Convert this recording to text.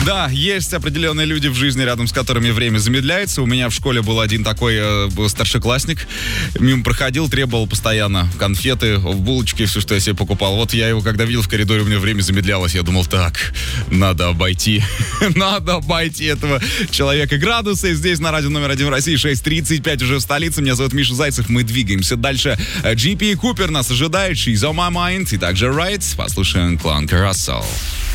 Да, есть определенные люди в жизни, рядом с которыми время замедляется. У меня в школе был один такой старшеклассник. Мимо проходил, требовал постоянно конфеты, булочки, все, что я себе покупал. Вот я его, когда видел в коридоре, у меня время замедлялось. Я думал, так, надо обойти этого человека. Градусы здесь на радио номер 1 в России, 6:35 уже в столице. Меня зовут Миша Зайцев, мы двигаемся дальше. Джипи Купер нас ожидает, She's on my mind. И также Right. Послушаем Кланк Рассел.